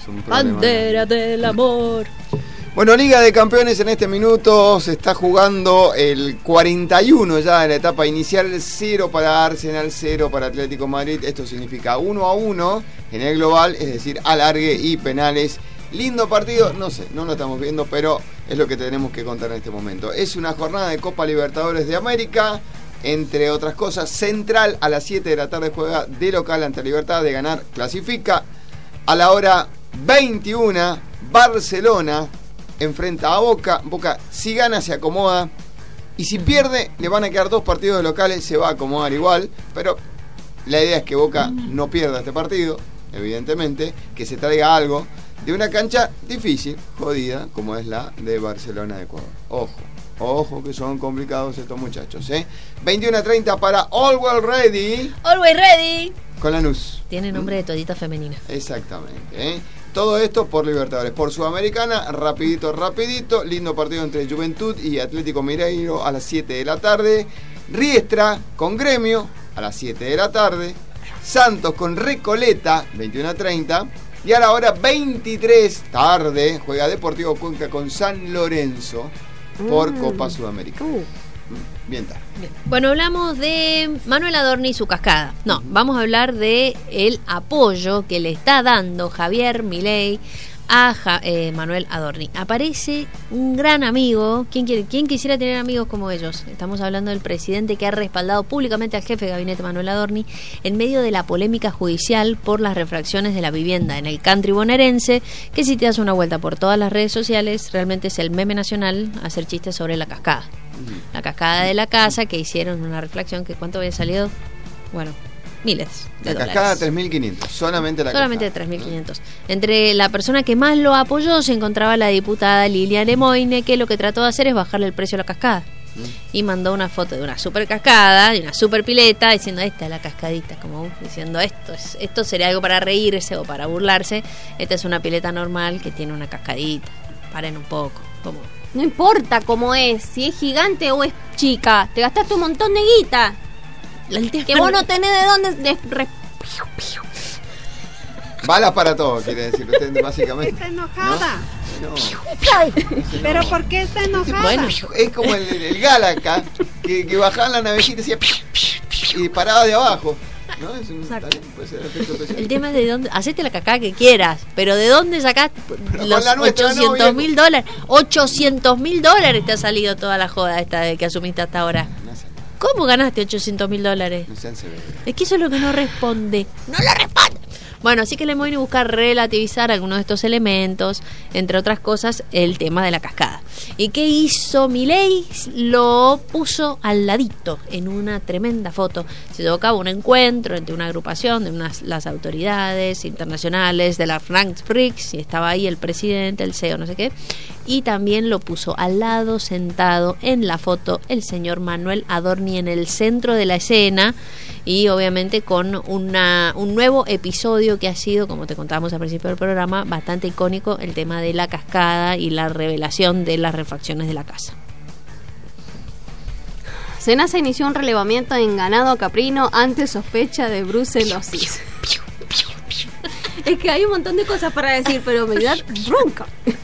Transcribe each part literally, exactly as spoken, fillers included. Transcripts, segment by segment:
un problema. Bandera del amor. Bueno, Liga de Campeones en este minuto se está jugando el cuarenta y uno ya de la etapa inicial, cero para Arsenal, cero para Atlético Madrid. Esto significa uno a uno en el global, es decir, alargue y penales. Lindo partido, no sé, no lo estamos viendo, pero es lo que tenemos que contar en este momento. Es una jornada de Copa Libertadores de América, entre otras cosas. Central a las siete de la tarde juega de local ante Libertad, de ganar clasifica. A la hora veintiuno, Barcelona enfrenta a Boca. Boca, si gana, se acomoda. Y si pierde, le van a quedar dos partidos locales. Se va a acomodar igual. Pero la idea es que Boca no pierda este partido, evidentemente. Que se traiga algo de una cancha difícil, jodida, como es la de Barcelona de Ecuador. Ojo, ojo que son complicados estos muchachos, ¿eh? veintiuno a treinta para Always Ready. Always Ready. Con Lanús. Tiene nombre de toallita femenina. Exactamente, ¿eh? Todo esto por Libertadores. Por Sudamericana, rapidito, rapidito. Lindo partido entre Juventud y Atlético Mineiro a las siete de la tarde. Riestra con Gremio a las siete de la tarde. Santos con Recoleta, veintiuno a treinta. Y a la hora veintitrés, tarde, juega Deportivo Cuenca con San Lorenzo por mm. Copa Sudamericana. Uh. Bien tarde. Bien. Bueno, hablamos de Manuel Adorni y su cascada. No, vamos a hablar de el apoyo que le está dando Javier Milei a ja, eh, Manuel Adorni. Aparece un gran amigo. ¿Quién quiere, quién quisiera tener amigos como ellos? Estamos hablando del presidente que ha respaldado públicamente al jefe de gabinete Manuel Adorni en medio de la polémica judicial por las refracciones de la vivienda en el country bonaerense, que si te das una vuelta por todas las redes sociales, realmente es el meme nacional hacer chistes sobre la cascada. La cascada de la casa, que hicieron una reflexión que ¿cuánto había salido? Bueno, miles de la dólares. Cascada tres mil quinientos, solamente la solamente cascada. tres mil quinientos. Entre la persona que más lo apoyó se encontraba la diputada Lilia Lemoine, que lo que trató de hacer es bajarle el precio a la cascada. Mm. Y mandó una foto de una super cascada, de una super pileta, diciendo esta es la cascadita, como diciendo esto es, esto sería algo para reírse o para burlarse. Esta es una pileta normal que tiene una cascadita. Paren un poco, como... No importa cómo es, si es gigante o es chica, te gastaste un montón de guita. Que vos no tenés de dónde... De, re... Balas para todo, quiere decir usted, básicamente. Está enojada. No, no. ¿Pero por qué está enojada? Bueno, es como el, el Galaca, que, que bajaba la navecita y decía y disparaba de abajo. ¿No? Es un, también puede ser efecto especial. El tema es de dónde, hacete la cacá que quieras, pero de dónde sacaste los ochocientos mil dólares. ochocientos mil dólares te ha salido toda la joda esta de que asumiste hasta ahora. No sé. ¿Cómo ganaste ochocientos mil dólares? No sé, es que eso es lo que no responde. ¡No lo responde! Bueno, así que le voy a buscar relativizar algunos de estos elementos, entre otras cosas, el tema de la cascada. ¿Y qué hizo Milei? Lo puso al ladito en una tremenda foto. Se llevó a cabo un encuentro entre una agrupación de unas, las autoridades internacionales de la Frank Prix, y estaba ahí el presidente, el C E O, no sé qué, y también lo puso al lado, sentado en la foto, el señor Manuel Adorni en el centro de la escena, y obviamente con una, un nuevo episodio que ha sido, como te contábamos al principio del programa, bastante icónico, el tema de la cascada y la revelación de las refacciones de la casa. Senasa inició un relevamiento en ganado caprino ante sospecha de brucelosis. Es que hay un montón de cosas para decir, pero me da bronca.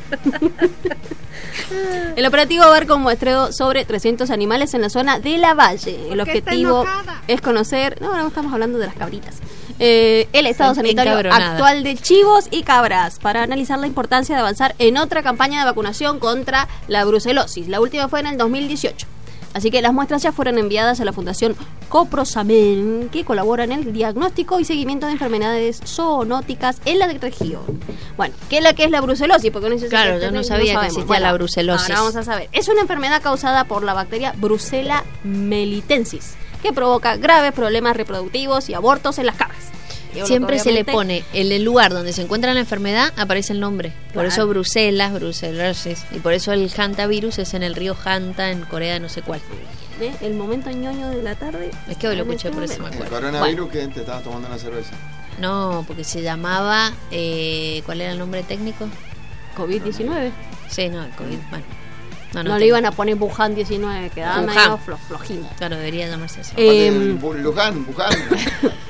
El operativo abarca un muestreo sobre trescientos animales en la zona de La Valle. El objetivo es conocer... No, no estamos hablando de las cabritas. Eh, el estado sanitario actual de chivos y cabras, para analizar la importancia de avanzar en otra campaña de vacunación contra la brucelosis. La última fue en el dos mil dieciocho. Así que las muestras ya fueron enviadas a la Fundación Coprosamen, que colabora en el diagnóstico y seguimiento de enfermedades zoonóticas en la región. Bueno, ¿qué es la que es la brucelosis? Porque no claro, yo no sabía no que existía bueno, la brucelosis. Ahora vamos a saber. Es una enfermedad causada por la bacteria Brucella melitensis, que provoca graves problemas reproductivos y abortos en las cabras. Siempre se le pone en el lugar donde se encuentra la enfermedad, aparece el nombre. Por claro. Eso Bruselas, brucelosis. Y por eso el hantavirus es en el río Hanta, en Corea, no sé cuál. ¿Ve? El momento ñoño de la tarde. Es que hoy lo escuché, por eso me acuerdo. ¿El coronavirus bueno. que te estabas tomando una cerveza? No, porque se llamaba... Eh, ¿cuál era el nombre técnico? COVID diecinueve. Sí, no, el COVID, bueno. No, no, no le iban a poner Wuhan diecinueve, quedaba medio flo, flojín. Claro, debería llamarse así. Eh, Luján, Wuhan.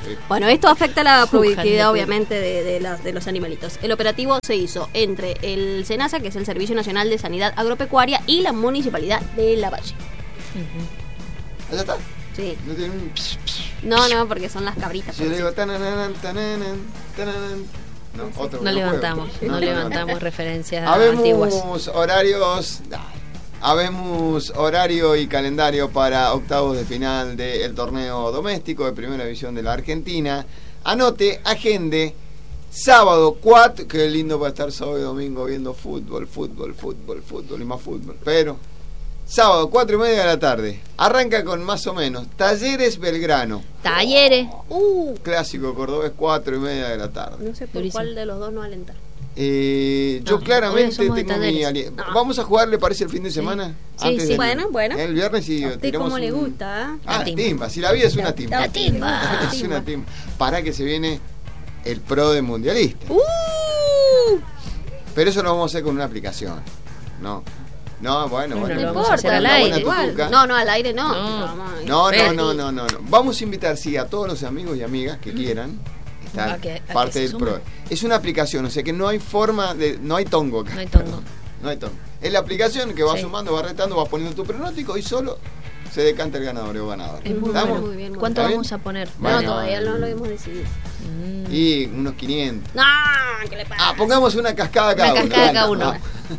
Sí. Bueno, esto afecta la productividad, Ojalá. obviamente, de, de, las, de los animalitos. El operativo se hizo entre el SENASA, que es el Servicio Nacional de Sanidad Agropecuaria, y la Municipalidad de Lavalle. ¿Allá está? Sí. No tiene un... No, no, porque son las cabritas. Si yo le digo... Tananan, tananan, tananan. No, otro No videojuego. levantamos, no levantamos referencias Habemos antiguas. horarios... Dale. Habemos horario y calendario para octavos de final del torneo doméstico de Primera División de la Argentina. Anote, agende, sábado cuatro, qué lindo va a estar sábado y domingo viendo fútbol, fútbol, fútbol, fútbol y más fútbol. Pero, sábado cuatro y media de la tarde, arranca con más o menos Talleres Belgrano. Talleres. Uh, Clásico cordobés, cuatro y media de la tarde. no sé por Durísimo. cuál de los dos no alentar. Eh, yo No, claramente obvio, somos de tengo mi Talleres. ali- No. Vamos a jugar, ¿le parece el fin de semana? Sí, Antes sí. del- Bueno, bueno. El viernes y ¿A usted tiramos cómo le un- gusta? ¿Eh? Ah, La timba. timba. Si la vida es una timba. La timba. Es una timba. Para que se viene el pro de mundialista. Uh, Pero eso lo vamos a hacer con una aplicación. No. No, bueno, Bueno, bueno. lo no vamos a hacer importa, al Una aire. buena igual. tutuca. No, no, al aire no. No. Vamos a- No, no, Pero- no, no, no, no. Vamos a invitar, sí, a todos los amigos y amigas que quieran estar A que- a que parte se del sumen. pro. Es una aplicación, o sea que no hay forma de... No hay tongo acá. No hay tongo. Perdón. No hay tongo. Es la aplicación que va Sí. sumando, va retando, va poniendo tu pronóstico y solo se decanta el ganador o ganador. Es muy ¿Estamos? bueno. Muy bien, muy ¿Cuánto bien. vamos a poner? Bueno. No, todavía no lo hemos decidido. Mm. Y unos quinientos. No, ¿qué le pasa? Ah, pongamos una cascada cada Una uno. cascada dale. cada uno. Ah.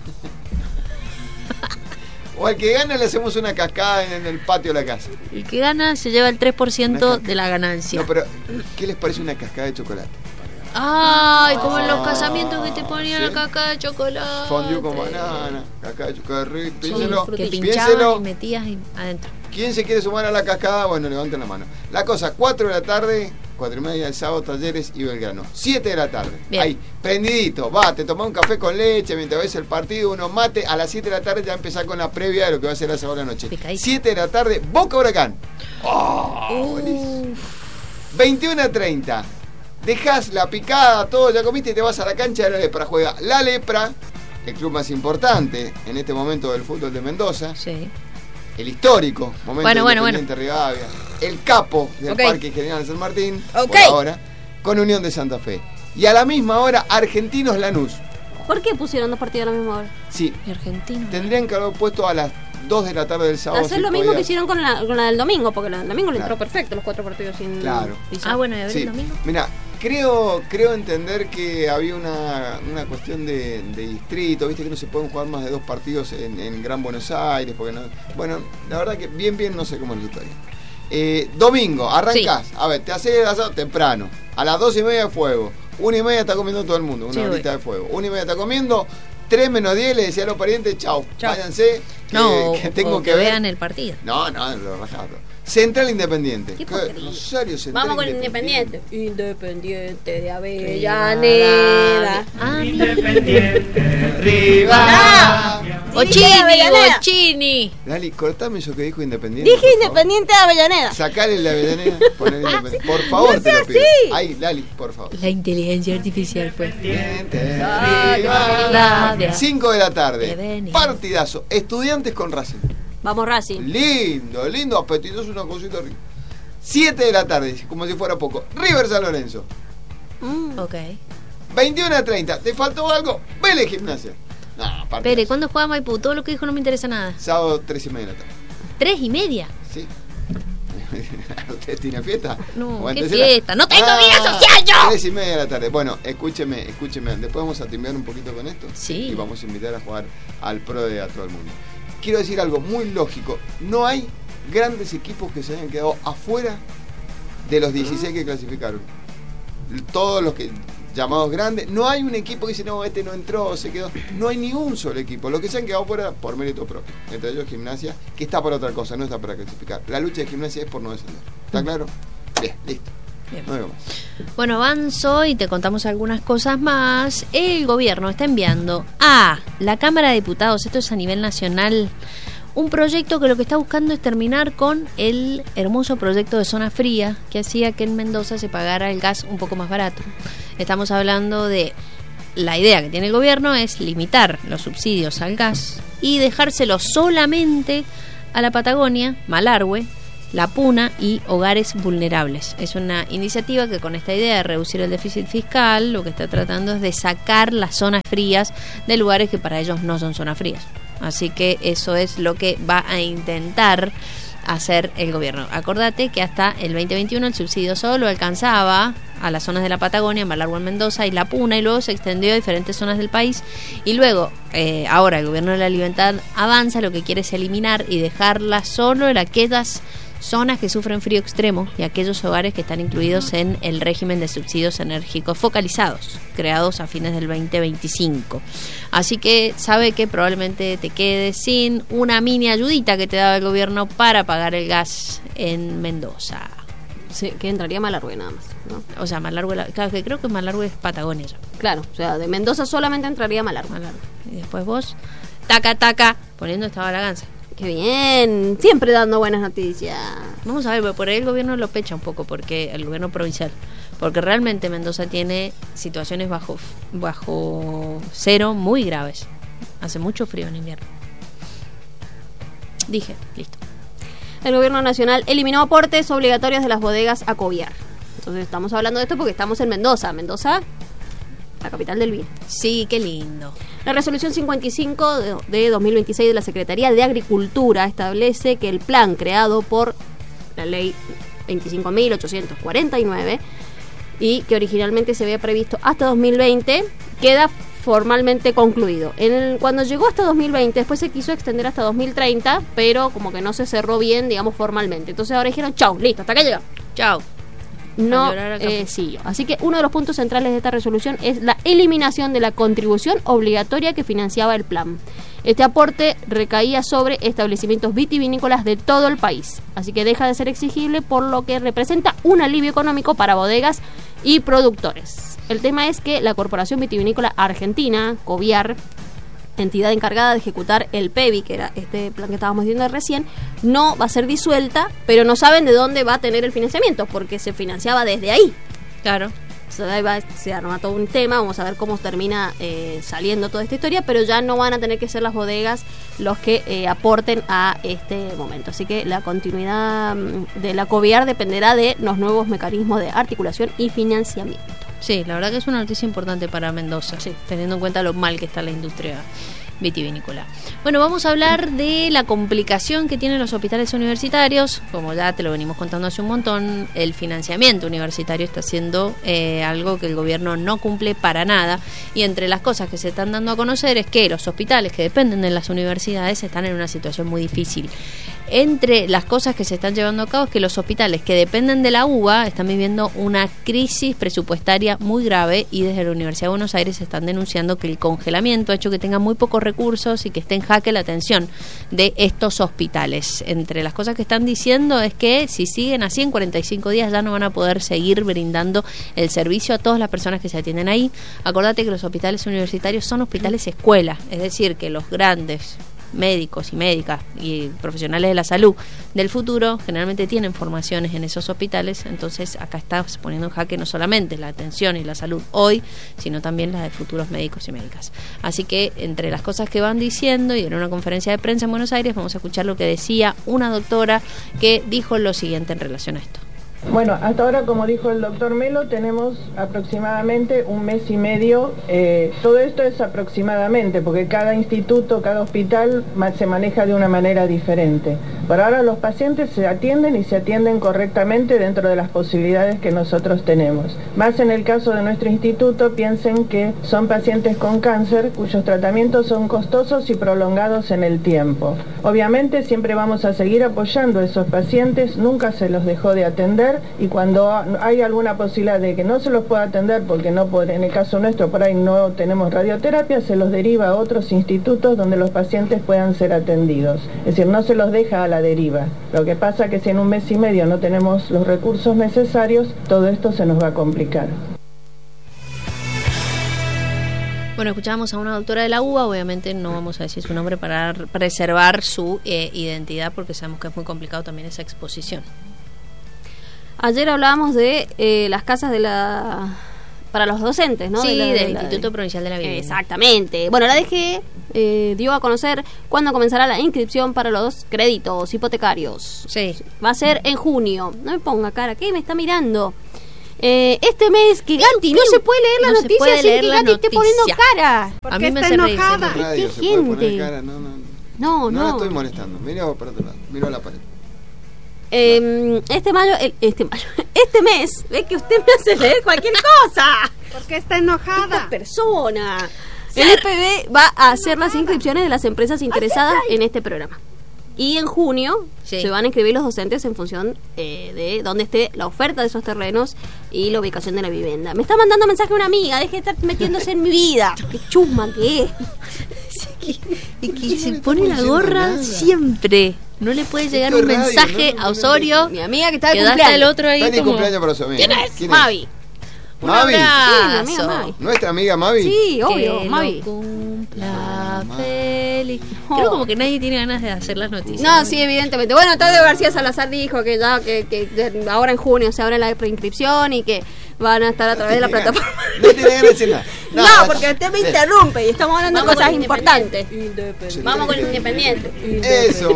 O al que gana le hacemos una cascada en el patio de la casa. El que gana se lleva el tres por ciento Una ca- de la ganancia. No, pero ¿qué les parece una cascada de chocolate? Ay, como en los casamientos que te ponían ¿sí? la caca de chocolate. Fondue con banana, cascada de chocolate rico. Sí, Piénselo, que piénselo. pinchabas y metías y adentro. ¿Quién se quiere sumar a la cascada? Bueno, levanten la mano. La cosa, cuatro de la tarde, cuatro y media del sábado, Talleres y Belgrano. siete de la tarde. Bien. Ahí, prendidito. Va, te tomás un café con leche mientras ves el partido, unos mate. A las siete de la tarde ya empezás con la previa de lo que va a ser la sábado de la noche. Picadito. siete de la tarde, Boca Huracán. Oh, buenísimo. veintiuno a treinta. Dejás la picada, todo, ya comiste y te vas a la cancha de la Lepra. Juega la Lepra, el club más importante en este momento del fútbol de Mendoza. Sí. El histórico momento Bueno, de bueno, Independiente Rivadavia, el capo del Ok. Parque General San Martín, Ok. por ahora, con Unión de Santa Fe. Y a la misma hora, Argentinos Lanús. ¿Por qué pusieron dos partidos a la misma hora? Sí, Y Argentina. tendrían que haber puesto a las dos de la tarde del sábado. Hacer si lo mismo podía. que hicieron con la, con la del domingo, porque la del domingo le Claro. entró perfecto los cuatro partidos sin Claro. pisar. Ah, bueno, y a ver Sí. el domingo. Mira, creo, creo entender que había una, una cuestión de, de distrito, viste que no se pueden jugar más de dos partidos en, en Gran Buenos Aires, porque no, bueno, la verdad que bien, bien no sé cómo es la historia. Eh, domingo, arrancás, a ver, te haces el asado temprano, a las dos y media de fuego, una y media está comiendo todo el mundo, una Sí, horita voy. de fuego, una y media está comiendo, tres menos diez le decía a los parientes, chau, Chau. váyanse, que, No, que tengo o que, que ver. vean el partido. No, no, lo rajado. Central Independiente. Qué ¿Qué? porquería. Rosario Central Vamos con el Independiente. Independiente de Avellaneda. Avellaneda. Ah, Independiente ¡Riva! Ochini, Avellaneda. Ochini. Dale, cortame eso que dijo Independiente. Dije por favor. Independiente de Avellaneda. Sacale la Avellaneda, poner Independiente. Por favor, No te sea lo pido. así. Ay, Lali, por favor. La inteligencia artificial fue. Riva. La- cinco de la tarde. Bienvenido. Partidazo. Estudiantes con Racing. Vamos Racing. Lindo, lindo, apetitoso, una cosita rica. siete de la tarde, como si fuera poco. River San Lorenzo. Mm. Ok. veintiuno a treinta. ¿Te faltó algo? Vélez Gimnasia. No, partidazo. Pere, ¿cuándo juega Maipú? Todo lo que dijo no me interesa nada. Sábado, tres y media de la tarde. ¿Tres y media? ¿Sí? ¿Ustedes tienen fiesta? No, ¿O ¿qué antes era? fiesta? ¡No tengo vida social yo! Tres y media de la tarde. Bueno, escúcheme, escúcheme. Después vamos a timbear un poquito con esto. Sí. Y vamos a invitar a jugar al Pro de a todo el mundo. Quiero decir algo muy lógico. No hay grandes equipos que se hayan quedado afuera de los dieciséis que clasificaron. Todos los que llamados grandes. No hay un equipo que dice, no, este no entró, se quedó. No hay ni un solo equipo. Los que se han quedado fuera por mérito propio. Entre ellos Gimnasia, que está para otra cosa, no está para clasificar. La lucha de Gimnasia es por no descender. ¿Está claro? Bien, listo. Bien. No digo más. Bueno, avanzo y te contamos algunas cosas más. El gobierno está enviando a la Cámara de Diputados, esto es a nivel nacional, un proyecto que lo que está buscando es terminar con el hermoso proyecto de zona fría que hacía que en Mendoza se pagara el gas un poco más barato. Estamos hablando de la idea que tiene el gobierno es limitar los subsidios al gas y dejárselo solamente a la Patagonia, Malargüe La Puna y Hogares Vulnerables. Es una iniciativa que con esta idea de reducir el déficit fiscal lo que está tratando es de sacar las zonas frías de lugares que para ellos no son zonas frías. Así que eso es lo que va a intentar hacer el gobierno. Acordate que hasta el veinte veintiuno el subsidio solo alcanzaba a las zonas de la Patagonia, Malargüe, Mendoza y La Puna, y luego se extendió a diferentes zonas del país. Y luego, eh, ahora el gobierno de la Libertad Avanza lo que quiere es eliminar y dejarla solo en aquellas zonas que sufren frío extremo y aquellos hogares que están incluidos en el régimen de subsidios enérgicos focalizados, creados a fines del veinte veinticinco. Así que sabe que probablemente te quedes sin una mini ayudita que te daba el gobierno para pagar el gas en Mendoza. Sí, que entraría Malargüe nada más, ¿no? O sea, Malargüe, claro, que creo que Malargüe es Patagonia ya. Claro, o sea, de Mendoza solamente entraría Malargüe. Malargüe. Y después vos, taca, taca, poniendo estaba la ganza. ¡Qué bien! Siempre dando buenas noticias. Vamos a ver, por ahí el gobierno lo pecha un poco, porque el gobierno provincial, porque realmente Mendoza tiene situaciones bajo bajo cero muy graves. Hace mucho frío en invierno. Dije, listo. El gobierno nacional eliminó aportes obligatorios de las bodegas a Coviar. Entonces estamos hablando de esto porque estamos en Mendoza. Mendoza, la capital del vino. Sí, qué lindo. La resolución cincuenta y cinco de dos mil veintiséis de la Secretaría de Agricultura establece que el plan creado por la ley veinticinco mil ochocientos cuarenta y nueve y que originalmente se había previsto hasta dos mil veinte queda formalmente concluido. En el, cuando llegó hasta dos mil veinte, después se quiso extender hasta dos mil treinta, pero como que no se cerró bien, digamos, formalmente. Entonces ahora dijeron, chau, listo, hasta acá llegó. Chau. No eh, sí. Así que uno de los puntos centrales de esta resolución es la eliminación de la contribución obligatoria que financiaba el plan. Este aporte recaía sobre establecimientos vitivinícolas de todo el país, así que deja de ser exigible, por lo que representa un alivio económico para bodegas y productores. El tema es que la Corporación Vitivinícola Argentina, Coviar, entidad encargada de ejecutar el P E V I, que era este plan que estábamos viendo recién, no va a ser disuelta, pero no saben de dónde va a tener el financiamiento, porque se financiaba desde ahí. Claro. So, ahí va, se arma todo un tema, vamos a ver cómo termina eh, saliendo toda esta historia, pero ya no van a tener que ser las bodegas los que eh, aporten a este momento. Así que la continuidad de la Coviar dependerá de los nuevos mecanismos de articulación y financiamiento. Sí, la verdad que es una noticia importante para Mendoza, sí, teniendo en cuenta lo mal que está la industria vitivinícola. Bueno, vamos a hablar de la complicación que tienen los hospitales universitarios. Como ya te lo venimos contando hace un montón, el financiamiento universitario está siendo eh, algo que el gobierno no cumple para nada, y entre las cosas que se están dando a conocer es que los hospitales que dependen de las universidades están en una situación muy difícil. Entre las cosas que se están llevando a cabo es que los hospitales que dependen de la U B A están viviendo una crisis presupuestaria muy grave, y desde la Universidad de Buenos Aires están denunciando que el congelamiento ha hecho que tengan muy pocos recursos y que esté en jaque la atención de estos hospitales. Entre las cosas que están diciendo es que si siguen así, en cuarenta y cinco días ya no van a poder seguir brindando el servicio a todas las personas que se atienden ahí. Acordate que los hospitales universitarios son hospitales escuela, es decir, que los grandes médicos y médicas y profesionales de la salud del futuro generalmente tienen formaciones en esos hospitales. Entonces acá está poniendo en jaque no solamente la atención y la salud hoy, sino también la de futuros médicos y médicas. Así que entre las cosas que van diciendo, y en una conferencia de prensa en Buenos Aires, vamos a escuchar lo que decía una doctora que dijo lo siguiente en relación a esto. Bueno, hasta ahora, como dijo el doctor Melo, tenemos aproximadamente un mes y medio. Eh, todo esto es aproximadamente, porque cada instituto, cada hospital se maneja de una manera diferente. Por ahora los pacientes se atienden y se atienden correctamente dentro de las posibilidades que nosotros tenemos. Más en el caso de nuestro instituto, piensen que son pacientes con cáncer cuyos tratamientos son costosos y prolongados en el tiempo. Obviamente siempre vamos a seguir apoyando a esos pacientes, nunca se los dejó de atender. Y cuando hay alguna posibilidad de que no se los pueda atender, porque no puede, en el caso nuestro por ahí no tenemos radioterapia, se los deriva a otros institutos donde los pacientes puedan ser atendidos. Es decir, no se los deja a la deriva. Lo que pasa es que si en un mes y medio no tenemos los recursos necesarios, todo esto se nos va a complicar. Bueno, escuchábamos a una doctora de la U B A, obviamente no vamos a decir su nombre para preservar su eh, identidad, porque sabemos que es muy complicado también esa exposición. Ayer hablábamos de eh, las casas de la para los docentes, ¿no? Sí, de la, del de la, Instituto de... Provincial de la Vivienda. Exactamente. Bueno, la D G eh, dio a conocer cuándo comenzará la inscripción para los créditos hipotecarios. Sí. Va a ser en junio. No me ponga cara, ¿qué me está mirando? Eh, este mes que Gatti no se puede leer la no noticia sin que Gatti esté poniendo cara. A mí me está hace reír enojada. siempre. Radio, ¿Qué se puede poner gente? cara, no, no, no. No, No no. la estoy molestando. Mira para otro lado. Miro a la pared. Eh, este mayo, el- este mayo, este mes, ve que usted me hace leer cualquier cosa. ¿Por qué está Esta enojada? persona. El I P B va a hacer las inscripciones de las empresas interesadas en este programa. Y en junio Sí. se van a inscribir los docentes en función eh, de dónde esté la oferta de esos terrenos y la ubicación de la vivienda. Me está mandando mensaje una amiga, deje de estar metiéndose en mi vida. Qué chusma que es. Y que Yo no se le pone estamos la diciendo gorra nada. siempre. No le puede llegar Esto un es radio, mensaje no, no, a no, Osorio. Mi amiga que está de Que da hasta cumpleaños. el otro ahí Feliz como... cumpleaños para su amiga. ¿Quién es? ¿Quién Mavi. Un Mavi. abrazo. Sí, mi amiga Mavi. ¿Nuestra amiga Mavi? Sí, obvio, Que Mavi. lo cumpla Mamá. feliz. Oh. Creo como que nadie tiene ganas de hacer las noticias. No, sí, evidentemente. Bueno, Tadeo García Salazar dijo que ya que, que de- ahora en junio se abre la preinscripción y que van a estar a través de la tiene plataforma. ganas. No tiene ganas de decir nada. No, porque usted me Sí. interrumpe y estamos hablando de Vamos cosas con importantes. Sí. Vamos con el Independiente. Eso.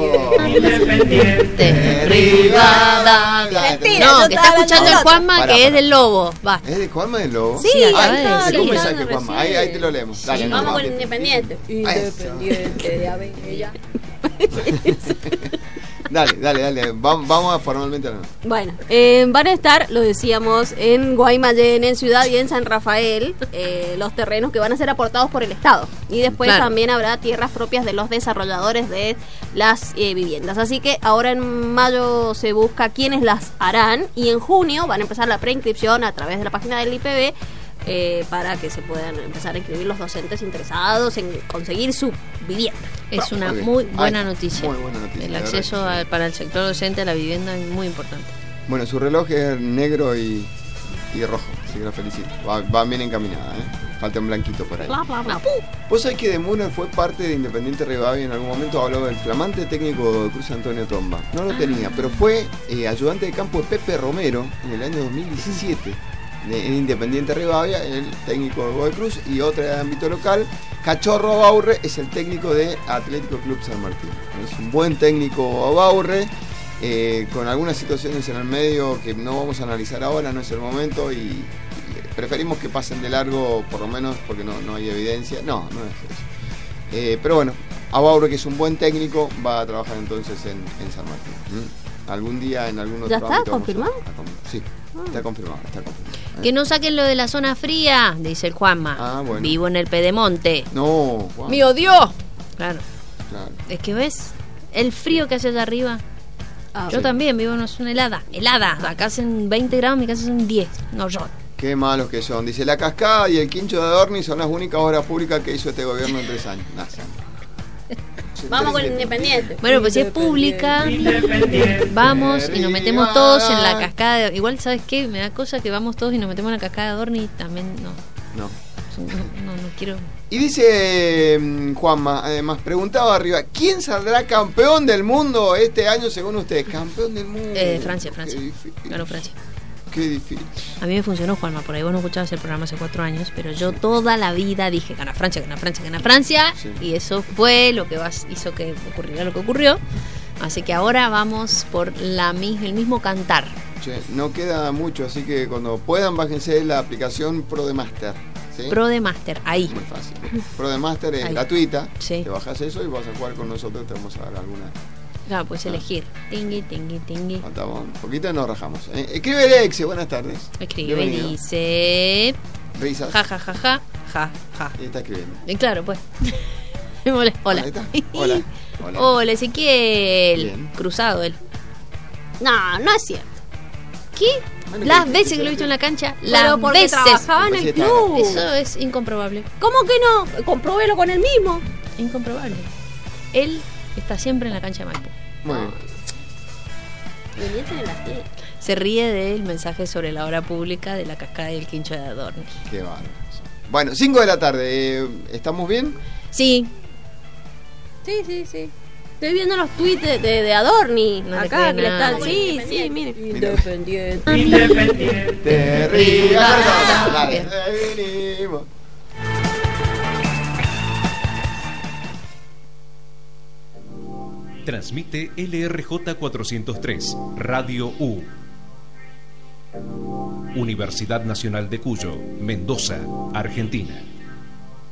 De Rivadavia. Mentira, No, yo que estaba está hablando escuchando del el otro. Juanma, Pará, que es pará. del Lobo. Basta. ¿Es de Juanma del Lobo? Sí, Sí, acaba ahí de está, decir. Dejó un ahí mensaje, está, Juanma. Ahí, ahí te lo leemos. Dale, Vamos no, con el no. Independiente. Independiente de Avella. Dale, dale, dale. Vamos, vamos a formalmente a la... Bueno, eh, van a estar, lo decíamos, en Guaymallén, en Ciudad y en San Rafael, eh, los terrenos que van a ser aportados por el Estado. Y después Claro. también habrá tierras propias de los desarrolladores de las eh, viviendas. Así que ahora en mayo se busca quiénes las harán y en junio van a empezar la preinscripción a través de la página del I P B eh, para que se puedan empezar a inscribir los docentes interesados en conseguir su vivienda. Es una Muy bien. muy buena Ay, noticia. muy buena noticia, El la verdad acceso que sí. a- para el sector docente a la vivienda es muy importante. Bueno, su reloj es negro y, y rojo, así que la felicito. Va, va bien encaminada, ¿eh? Falta un blanquito por ahí. Bla, bla, bla. Vos sabés que De Muner fue parte de Independiente Rivadavia, en algún momento habló del flamante técnico de Cruz Antonio Tomba. No lo tenía, pero fue eh, ayudante de campo de Pepe Romero en el año dos mil diecisiete. de- En Independiente Rivadavia, el técnico de Godoy Cruz, y otra de ámbito local, Cachorro Baurre es el técnico de Atlético Club San Martín. Es un buen técnico Baurre, eh, con algunas situaciones en el medio que no vamos a analizar ahora, no es el momento, y, y preferimos que pasen de largo, por lo menos porque no, no hay evidencia. No, no es eso. Eh, pero bueno, a Baurre, que es un buen técnico, va a trabajar entonces en, en San Martín. ¿Mm? Algún día en algún otro ¿Ya está ámbito vamos a- confirmado? a com- sí, está confirmado, está confirmado. ¿eh? Que no saquen lo de la zona fría, dice el Juanma. Ah, bueno. Vivo en el Pedemonte. No, Juan, ¡Me odió! Claro. claro. Es que ves el frío que hace allá arriba. Ah, Yo sí. también vivo en una zona helada. Helada. Acá hacen veinte grados, mi casa son diez. No, yo. Qué malos que son. Dice, la cascada y el quincho de Adorni son las únicas obras públicas que hizo este gobierno en tres años. Nah, sí. Vamos con el Independiente. Bueno, pues si es pública, vamos y nos metemos todos en la cascada. de- Igual, ¿sabes qué? Me da cosa que vamos todos y nos metemos en la cascada de Adorni y también no. No. No, no, no quiero. Y dice mm, Juanma, además, preguntaba arriba, ¿quién saldrá campeón del mundo este año según ustedes? Campeón del mundo. Eh, Francia, Francia. Qué difícil. Ganó Francia. Qué difícil. A mí me funcionó, Juanma, por ahí vos no escuchabas el programa hace cuatro años, pero yo toda la vida dije, gana Francia, gana Francia, gana Francia, Sí. y eso fue lo que vas- hizo que ocurriera lo que ocurrió. Así que ahora vamos por la, mi- el mismo cantar. Che, no queda mucho, así que cuando puedan, bájense la aplicación Pro de Master. ¿sí? Pro de Master, ahí. Muy fácil. Pro de Master es Ahí. gratuita. Sí. Te bajas eso y vas a jugar con nosotros. Te vamos a dar alguna. Claro, puedes elegir. Tingui, tingui, tingui. Faltaba un poquito y nos rajamos. Eh, escribe Alexe, buenas tardes. Escribe y Bienvenido. dice. Risas. Ja, ja, ja, ja, ja, ja. Y está escribiendo. Y claro, pues. Hola. Hola. Ahí está. Hola. Hola. Hola, Ezequiel. Bien. Cruzado él. No, no es cierto. ¿Qué? Bueno, Las que- veces que que lo he visto sea- en la cancha, Pero las porque veces. trabajaba en Pues el sí, está- club. Eso es incomprobable. ¿Cómo que no? Comprobélo con él mismo. Incomprobable. Él está siempre en la cancha de Maipú. Muy bien. Me mienten en las pies. Se ríe del mensaje sobre la hora pública de la cascada del Quincho de Adorni. Qué bárbaro. Bueno, cinco de la tarde. eh, ¿Estamos bien? Sí, Sí, sí, sí. Estoy viendo los tweets de, de, de Adorni. No acá, le que le nada. están. Sí, sí, mire. Independiente. Independiente. Río. Dale, ahí venimos. Transmite L R J cuatrocientos tres, Radio U. Universidad Nacional de Cuyo, Mendoza, Argentina.